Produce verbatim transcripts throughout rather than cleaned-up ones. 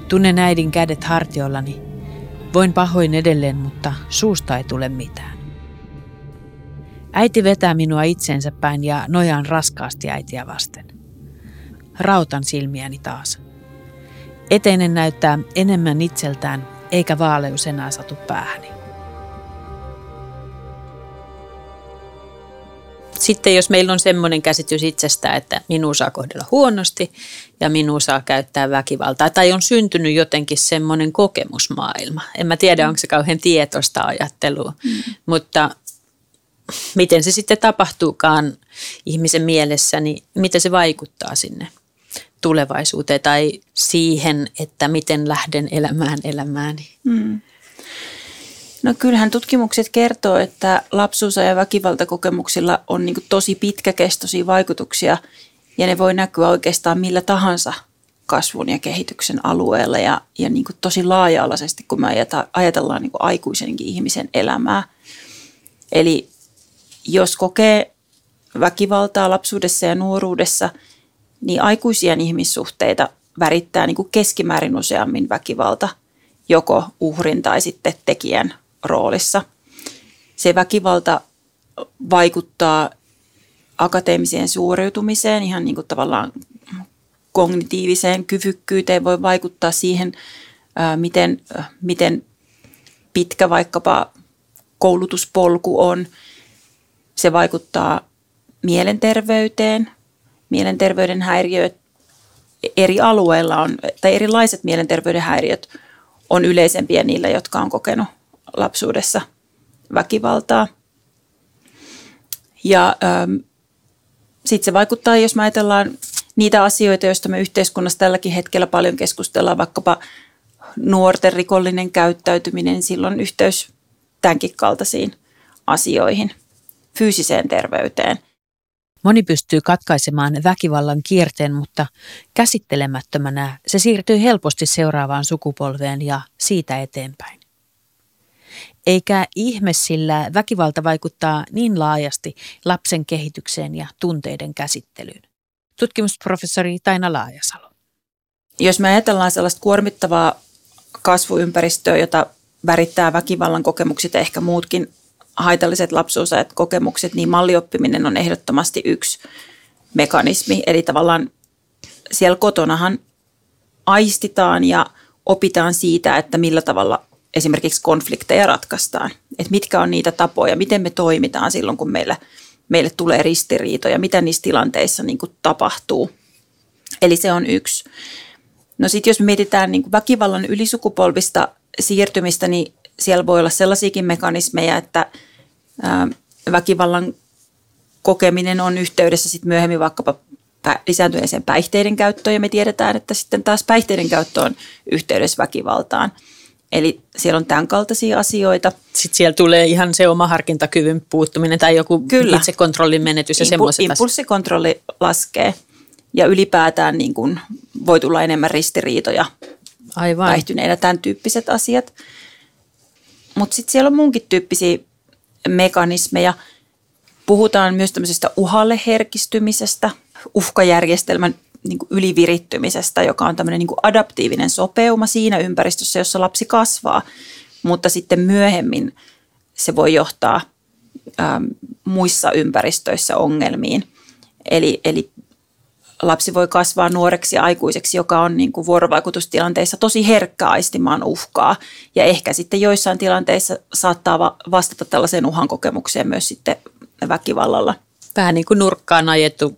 Tunnen äidin kädet hartioillani. Voin pahoin edelleen, mutta suusta ei tule mitään. Äiti vetää minua itseensä päin ja nojaan raskaasti äitiä vasten. Rautan silmiäni taas. Eteinen näyttää enemmän itseltään, eikä vaaleus enää satu päähäni. Sitten jos meillä on semmoinen käsitys itsestä, että minua saa kohdella huonosti ja minua saa käyttää väkivaltaa, tai on syntynyt jotenkin semmoinen kokemusmaailma. En mä tiedä, onko se kauhean tietoista ajattelua, mm. mutta miten se sitten tapahtuukaan ihmisen mielessä, niin miten se vaikuttaa sinne tulevaisuuteen tai siihen, että miten lähden elämään elämääni. Mm. No kyllähän tutkimukset kertoo, että lapsuusajan väkivaltakokemuksilla on niin kuin tosi pitkäkestoisia vaikutuksia ja ne voi näkyä oikeastaan millä tahansa kasvun ja kehityksen alueella ja, ja niin kuin tosi laaja-alaisesti, kun me ajatellaan niin kuin aikuisenkin ihmisen elämää. Eli jos kokee väkivaltaa lapsuudessa ja nuoruudessa, niin aikuisien ihmissuhteita värittää niin kuin keskimäärin useammin väkivalta, joko uhrin tai sitten tekijän roolissa. Se väkivalta vaikuttaa akateemiseen suoriutumiseen, ihan niin kuin tavallaan kognitiiviseen kyvykkyyteen, voi vaikuttaa siihen, miten, miten pitkä vaikkapa koulutuspolku on. Se vaikuttaa mielenterveyteen. Mielenterveyden häiriöt eri alueilla on, tai erilaiset mielenterveyden häiriöt on yleisempiä niillä, jotka on kokenut lapsuudessa väkivaltaa. Ja ähm, sitten se vaikuttaa, jos me ajatellaan niitä asioita, joista me yhteiskunnassa tälläkin hetkellä paljon keskustellaan, vaikkapa nuorten rikollinen käyttäytyminen, silloin yhteys tämänkin kaltaisiin asioihin, fyysiseen terveyteen. Moni pystyy katkaisemaan väkivallan kierteen, mutta käsittelemättömänä se siirtyy helposti seuraavaan sukupolveen ja siitä eteenpäin. Eikä ihme, sillä väkivalta vaikuttaa niin laajasti lapsen kehitykseen ja tunteiden käsittelyyn. Tutkimusprofessori Taina Laajasalo. Jos me ajatellaan sellaista kuormittavaa kasvuympäristöä, jota värittää väkivallan kokemukset ja ehkä muutkin haitalliset lapsuusajat kokemukset, niin mallioppiminen on ehdottomasti yksi mekanismi. Eli tavallaan siellä kotonahan aistitaan ja opitaan siitä, että millä tavalla esimerkiksi konflikteja ratkaistaan. Että mitkä on niitä tapoja, miten me toimitaan silloin, kun meille, meille tulee ristiriitoja, mitä niissä tilanteissa niin kuin tapahtuu. Eli se on yksi. No sitten jos me mietitään niin kuin väkivallan ylisukupolvista siirtymistä, niin siellä voi olla sellaisiakin mekanismeja, että ää, väkivallan kokeminen on yhteydessä sitten myöhemmin vaikkapa lisääntyneeseen päihteiden käyttöön, ja me tiedetään, että sitten taas päihteiden käyttö on yhteydessä väkivaltaan. Eli siellä on tämän kaltaisia asioita. Sitten siellä tulee ihan se oma harkintakyvyn puuttuminen tai joku Kyllä. itsekontrollin menetys ja Impu- semmoiset. Impulssikontrolli laskee ja ylipäätään niin kuin voi tulla enemmän ristiriitoja, Aivan. päihtyneinä, tämän tyyppiset asiat. Mutta sitten siellä on muunkin tyyppisiä mekanismeja. Puhutaan myös tämmöisestä uhalle herkistymisestä, uhkajärjestelmän niin kuin ylivirittymisestä, joka on tämmöinen niin kuin adaptiivinen sopeuma siinä ympäristössä, jossa lapsi kasvaa. Mutta sitten myöhemmin se voi johtaa ä, muissa ympäristöissä ongelmiin. Eli, eli lapsi voi kasvaa nuoreksi ja aikuiseksi, joka on niin kuin vuorovaikutustilanteissa tosi herkkä aistimaan uhkaa. Ja ehkä sitten joissain tilanteissa saattaa vastata tällaiseen uhan kokemukseen myös sitten väkivallalla. Vähän niin kuin nurkkaan ajettu,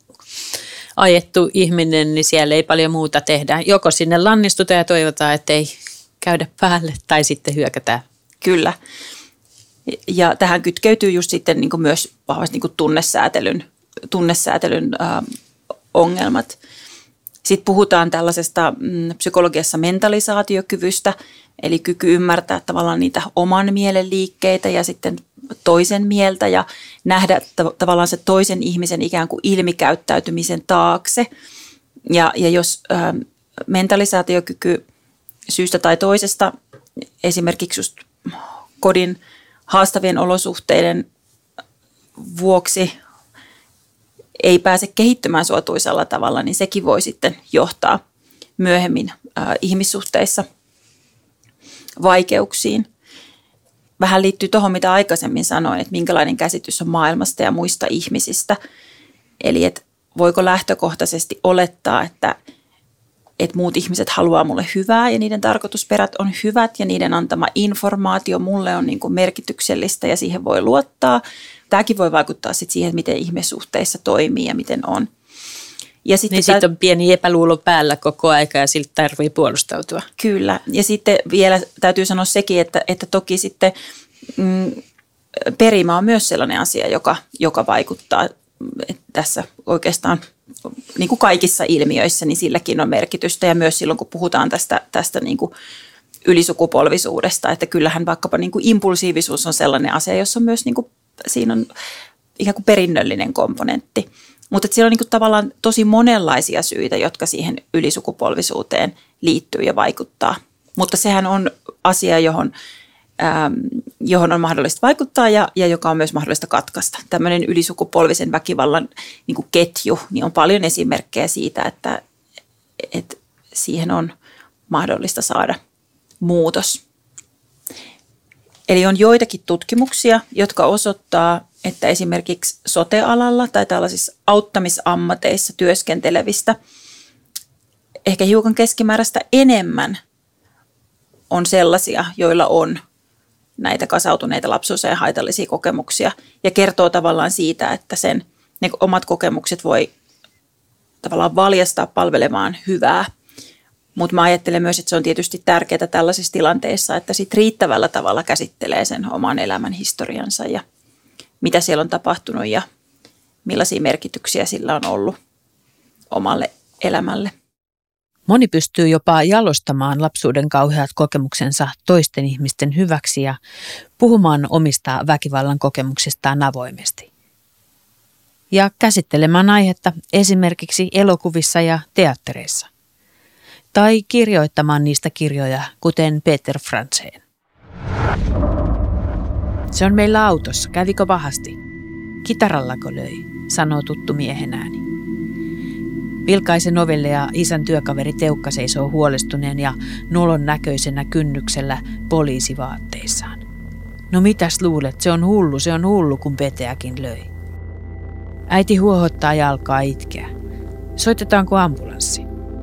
ajettu ihminen, niin siellä ei paljon muuta tehdä. Joko sinne lannistutaan ja toivotaan, että ei käydä päälle tai sitten hyökätään. Kyllä. Ja tähän kytkeytyy just sitten niin kuin myös vahvasti niin kuin tunnesäätelyn, tunnesäätelyn äh, ongelmat. Sitten puhutaan tällaisesta mm, psykologiassa mentalisaatiokyvystä, eli kyky ymmärtää tavallaan niitä oman mielen liikkeitä ja sitten toisen mieltä ja nähdä t- tavallaan se toisen ihmisen ikään kuin ilmikäyttäytymisen taakse. Ja, ja jos äh, mentalisaatiokyky syystä tai toisesta, esimerkiksi just kodin haastavien olosuhteiden vuoksi ei pääse kehittymään suotuisalla tavalla, niin sekin voi sitten johtaa myöhemmin äh, ihmissuhteissa vaikeuksiin. Vähän liittyy tuohon, mitä aikaisemmin sanoin, että minkälainen käsitys on maailmasta ja muista ihmisistä. Eli että voiko lähtökohtaisesti olettaa, että, että muut ihmiset haluaa mulle hyvää ja niiden tarkoitusperät on hyvät ja niiden antama informaatio mulle on niin kuin merkityksellistä ja siihen voi luottaa. Tämäkin voi vaikuttaa sitten siihen, miten ihmissuhteissa toimii ja miten on. Ja sitten niin tämä, sit on pieni epäluulo päällä koko aika ja siltä tarvitsee puolustautua. Kyllä. Ja sitten vielä täytyy sanoa sekin, että, että toki sitten mm, perimä on myös sellainen asia, joka, joka vaikuttaa tässä oikeastaan niin kuin kaikissa ilmiöissä, niin silläkin on merkitystä. Ja myös silloin, kun puhutaan tästä, tästä niin kuin ylisukupolvisuudesta, että kyllähän vaikkapa niin kuin impulsiivisuus on sellainen asia, jossa on myös niin kuin, siinä on ikään kuin perinnöllinen komponentti. Mutta siellä on niin kuin tavallaan tosi monenlaisia syitä, jotka siihen ylisukupolvisuuteen liittyy ja vaikuttaa. Mutta sehän on asia, johon, ähm, johon on mahdollista vaikuttaa ja, ja joka on myös mahdollista katkaista. Tämmöinen ylisukupolvisen väkivallan niin kuin ketju, niin on paljon esimerkkejä siitä, että, että siihen on mahdollista saada muutos. Eli on joitakin tutkimuksia, jotka osoittaa, että esimerkiksi sote-alalla tai tällaisissa auttamisammateissa työskentelevistä ehkä hiukan keskimääräistä enemmän on sellaisia, joilla on näitä kasautuneita lapsuusajan haitallisia kokemuksia ja kertoo tavallaan siitä, että sen ne omat kokemukset voi tavallaan valjastaa palvelemaan hyvää. Mutta mä ajattelen myös, että se on tietysti tärkeää tällaisissa tilanteissa, että sit riittävällä tavalla käsittelee sen oman elämän historiansa ja mitä siellä on tapahtunut ja millaisia merkityksiä sillä on ollut omalle elämälle. Moni pystyy jopa jalostamaan lapsuuden kauheat kokemuksensa toisten ihmisten hyväksi ja puhumaan omista väkivallan kokemuksistaan avoimesti. Ja käsittelemään aihetta esimerkiksi elokuvissa ja teattereissa. Tai kirjoittamaan niistä kirjoja, kuten Peter Franzén. Se on meillä autossa, kävikö pahasti? Kitarallako löi, sanoo tuttu miehen ääni. Vilkaisen ovelle ja isän työkaveri Teukka seisoo huolestuneen ja nolon näköisenä kynnyksellä poliisivaatteissaan. No mitäs luulet, se on hullu, se on hullu, kun Peteäkin löi. Äiti huohottaa ja alkaa itkeä. Soitetaanko ambulanssi?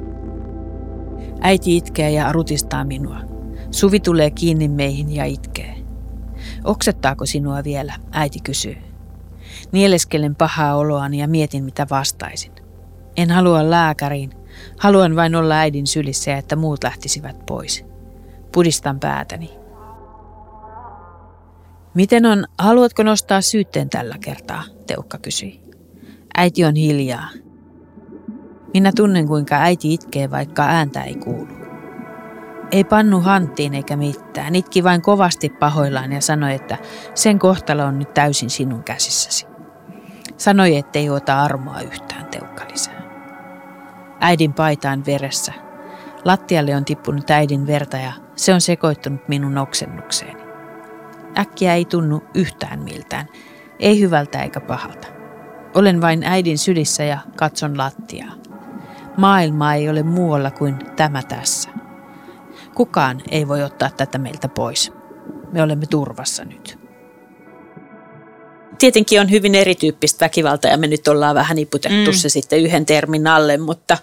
Äiti itkee ja rutistaa minua. Suvi tulee kiinni meihin ja itkee. Oksettaako sinua vielä, äiti kysyy. Nieleskelen pahaa oloani ja mietin, mitä vastaisin. En halua lääkäriin. Haluan vain olla äidin sylissä ja että muut lähtisivät pois. Pudistan päätäni. Miten on, haluatko nostaa syytteen tällä kertaa, Teukka kysyi. Äiti on hiljaa. Minä tunnen, kuinka äiti itkee, vaikka ääntä ei kuulu. Ei pannu hanttiin eikä mitään. Itki vain kovasti pahoillaan ja sanoi, että sen kohtalo on nyt täysin sinun käsissäsi. Sanoi, ettei ota armoa yhtään, Teukka lisää. Äidin paita on veressä. Lattialle on tippunut äidin verta ja se on sekoittunut minun oksennukseeni. Äkkiä ei tunnu yhtään miltään, ei hyvältä eikä pahalta. Olen vain äidin sylissä ja katson lattiaa. Maailma ei ole muualla kuin tämä tässä. Kukaan ei voi ottaa tätä meiltä pois. Me olemme turvassa nyt. Tietenkin on hyvin erityyppistä väkivaltaa ja me nyt ollaan vähän niputettu mm. se sitten yhden termin alle, mutta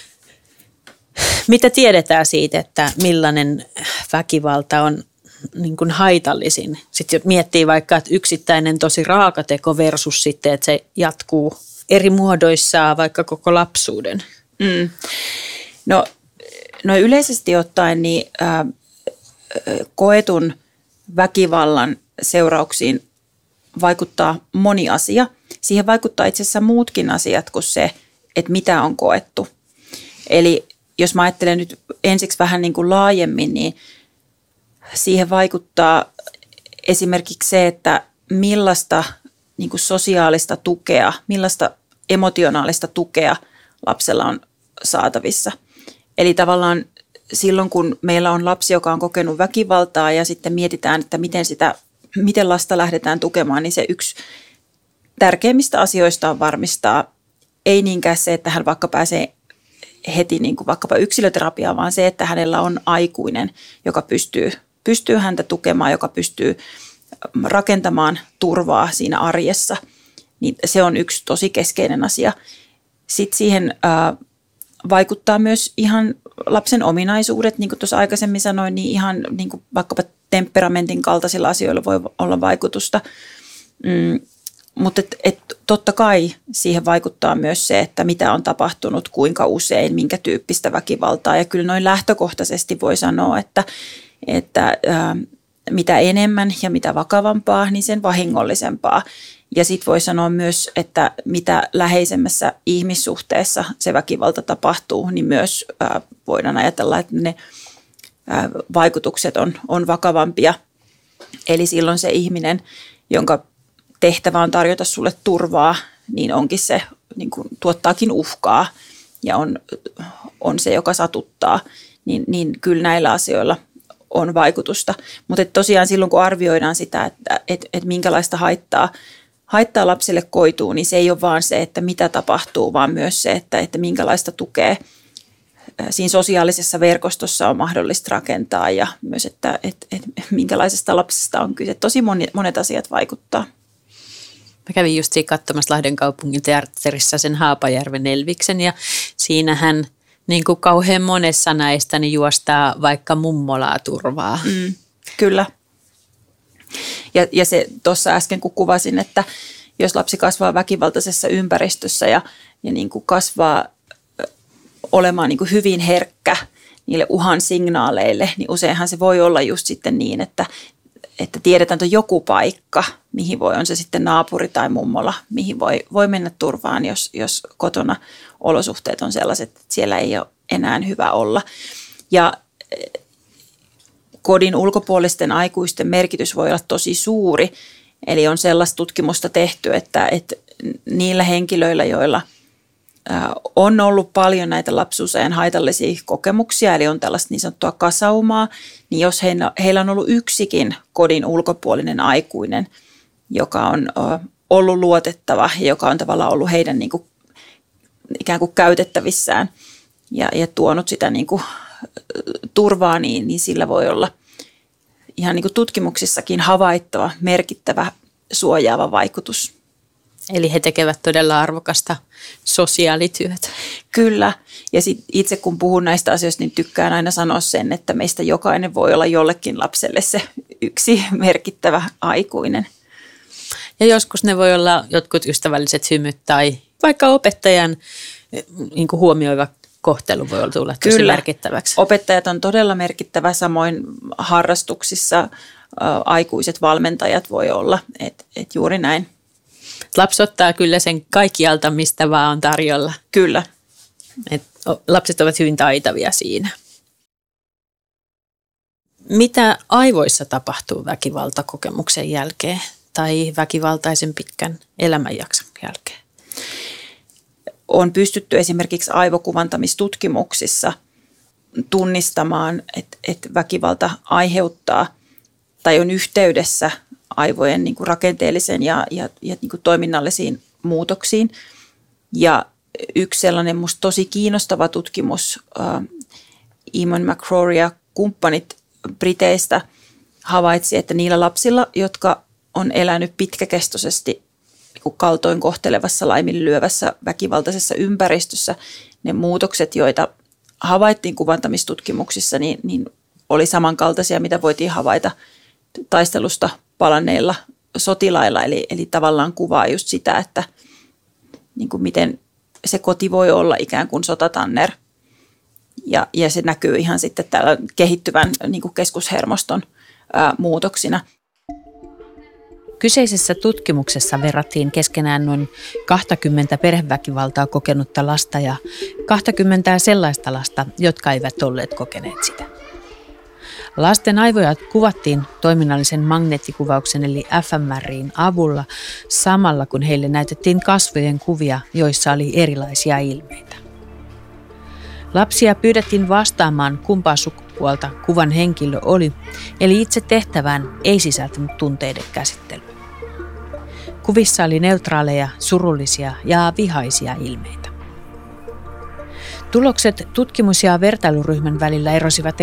mitä tiedetään siitä, että millainen väkivalta on niin kuin haitallisin? Sitten miettii vaikka, että yksittäinen tosi raaka teko versus sitten, että se jatkuu eri muodoissaan vaikka koko lapsuuden. Mm. No, no yleisesti ottaen niin äh, koetun väkivallan seurauksiin vaikuttaa moni asia. Siihen vaikuttaa itse asiassa muutkin asiat kuin se, että mitä on koettu. Eli jos mä ajattelen nyt ensiksi vähän niin kuin laajemmin, niin siihen vaikuttaa esimerkiksi se, että millaista niin kuin sosiaalista tukea, millaista emotionaalista tukea lapsella on saatavissa. Eli tavallaan silloin, kun meillä on lapsi, joka on kokenut väkivaltaa ja sitten mietitään, että miten, sitä, miten lasta lähdetään tukemaan, niin se yksi tärkeimmistä asioista on varmistaa, ei niinkään se, että hän vaikka pääsee heti niin kuin vaikkapa yksilöterapiaa, vaan se, että hänellä on aikuinen, joka pystyy, pystyy häntä tukemaan, joka pystyy rakentamaan turvaa siinä arjessa, niin se on yksi tosi keskeinen asia. Sitten siihen ää, vaikuttaa myös ihan lapsen ominaisuudet, niin kuin tuossa aikaisemmin sanoin, niin ihan niin kuin vaikkapa temperamentin kaltaisilla asioilla voi olla vaikutusta. Mm, mutta et, et, totta kai siihen vaikuttaa myös se, että mitä on tapahtunut, kuinka usein, minkä tyyppistä väkivaltaa. Ja kyllä noin lähtökohtaisesti voi sanoa, että, että ää, mitä enemmän ja mitä vakavampaa, niin sen vahingollisempaa. Ja sitten voi sanoa myös, että mitä läheisemmässä ihmissuhteessa se väkivalta tapahtuu, niin myös ää, voidaan ajatella, että ne ää, vaikutukset on, on vakavampia. Eli silloin se ihminen, jonka tehtävä on tarjota sulle turvaa, niin onkin se, niin kuin, tuottaakin uhkaa ja on, on se, joka satuttaa. Niin, niin kyllä näillä asioilla on vaikutusta. Mutta tosiaan silloin, kun arvioidaan sitä, että et, et minkälaista haittaa, haittaa lapselle koituu, niin se ei ole vaan se, että mitä tapahtuu, vaan myös se, että, että minkälaista tukea siinä sosiaalisessa verkostossa on mahdollista rakentaa ja myös, että et, et minkälaisesta lapsesta on kyse. Tosi monet, monet asiat vaikuttaa. Mä kävin just siinä katsomassa Lahden kaupungin teatterissa sen Haapajärven Elviksen ja siinähän niin kuin kauhean monessa näistä niin juostaa vaikka mummolaa turvaa. Mm, kyllä. Ja, ja se tuossa äsken kun kuvasin, että jos lapsi kasvaa väkivaltaisessa ympäristössä ja, ja niin kuin kasvaa olemaan niin kuin hyvin herkkä niille uhan signaaleille, niin useinhan se voi olla just sitten niin, että, että tiedetään, että on joku paikka, mihin voi, on se sitten naapuri tai mummola, mihin voi, voi mennä turvaan, jos, jos kotona olosuhteet on sellaiset, että siellä ei ole enää hyvä olla. Ja kodin ulkopuolisten aikuisten merkitys voi olla tosi suuri. Eli on sellaista tutkimusta tehty, että, että niillä henkilöillä, joilla on ollut paljon näitä lapsuusajan haitallisia kokemuksia, eli on tällaista niin sanottua kasaumaa, niin jos heillä, heillä on ollut yksikin kodin ulkopuolinen aikuinen, joka on ollut luotettava ja joka on tavallaan ollut heidän niin kuin, ikään kuin käytettävissään ja, ja tuonut sitä niin kuin, turvaa, niin, niin sillä voi olla ihan niin kuin tutkimuksissakin havaittava, merkittävä, suojaava vaikutus. Eli he tekevät todella arvokasta sosiaalityötä. Kyllä. Ja sit itse kun puhun näistä asioista, niin tykkään aina sanoa sen, että meistä jokainen voi olla jollekin lapselle se yksi merkittävä aikuinen. Ja joskus ne voi olla jotkut ystävälliset hymyt tai vaikka opettajan niin kuin huomioiva kohtelu voi tulla tosi Kyllä. merkittäväksi. Opettajat on todella merkittävä, samoin harrastuksissa ä, aikuiset valmentajat voi olla, että et juuri näin. Lapsi ottaa kyllä sen kaikkialta, mistä vaan on tarjolla. Kyllä. Et lapset ovat hyvin taitavia siinä. Mitä aivoissa tapahtuu väkivaltakokemuksen jälkeen tai väkivaltaisen pitkän elämänjakson jälkeen? On pystytty esimerkiksi aivokuvantamistutkimuksissa tunnistamaan, että, että väkivalta aiheuttaa tai on yhteydessä aivojen niin kuin rakenteellisen ja, ja, ja niin kuin toiminnallisiin muutoksiin. Ja yksi sellainen musta tosi kiinnostava tutkimus, äh, Eamon McCrory ja kumppanit Briteistä havaitsi, että niillä lapsilla, jotka on elänyt pitkäkestoisesti kaltoin kohtelevassa, laiminlyövässä, väkivaltaisessa ympäristössä, ne muutokset, joita havaittiin kuvantamistutkimuksissa, niin, niin oli samankaltaisia, mitä voitiin havaita taistelusta palanneilla sotilailla. Eli, eli tavallaan kuvaa just sitä, että niin kuin miten se koti voi olla ikään kuin sotatanner. Ja, ja se näkyy ihan sitten täällä kehittyvän niin kuin keskushermoston ää, muutoksina. Kyseisessä tutkimuksessa verrattiin keskenään noin kaksikymmentä perheväkivaltaa kokenutta lasta ja kaksikymmentä sellaista lasta, jotka eivät olleet kokeneet sitä. Lasten aivoja kuvattiin toiminnallisen magneettikuvauksen eli F M R:n avulla samalla kun heille näytettiin kasvojen kuvia, joissa oli erilaisia ilmeitä. Lapsia pyydettiin vastaamaan, kumpaa sukupuolta kuvan henkilö oli, eli itse tehtävään ei sisältänyt tunteiden käsittelyä. Kuvissa oli neutraaleja, surullisia ja vihaisia ilmeitä. Tulokset tutkimus- ja vertailuryhmän välillä erosivat